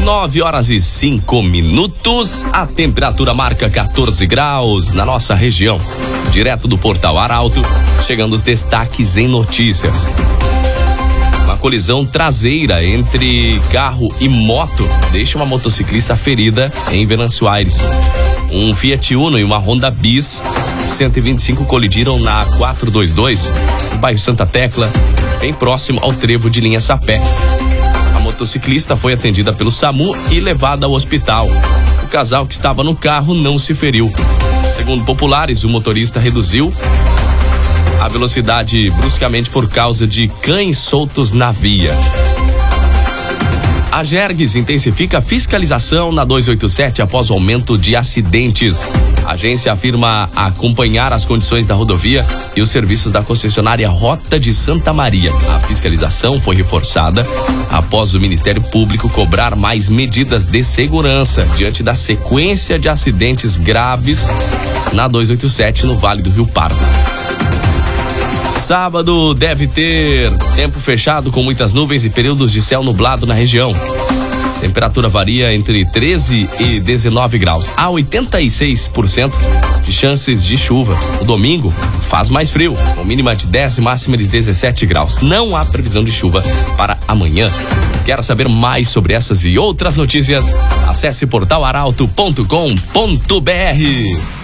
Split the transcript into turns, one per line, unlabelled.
9h05. A temperatura marca 14 graus na nossa região. Direto do Portal Arauto, chegando os destaques em notícias. Uma colisão traseira entre carro e moto deixa uma motociclista ferida em Venâncio Aires. Um Fiat Uno e uma Honda Bis 125 colidiram na 422, no bairro Santa Tecla, bem próximo ao trevo de linha Sapé. A motociclista foi atendida pelo SAMU e levada ao hospital. O casal que estava no carro não se feriu. Segundo populares, o motorista reduziu a velocidade bruscamente por causa de cães soltos na via. A Gergues intensifica a fiscalização na 287 após o aumento de acidentes. A agência afirma acompanhar as condições da rodovia e os serviços da concessionária Rota de Santa Maria. A fiscalização foi reforçada após o Ministério Público cobrar mais medidas de segurança diante da sequência de acidentes graves na 287 no Vale do Rio Pardo. Sábado deve ter tempo fechado com muitas nuvens e períodos de céu nublado na região. Temperatura varia entre 13 e 19 graus. Há 86% de chances de chuva. No domingo faz mais frio, com mínima de 10 e máxima de 17 graus. Não há previsão de chuva para amanhã. Quer saber mais sobre essas e outras notícias? Acesse portalaralto.com.br.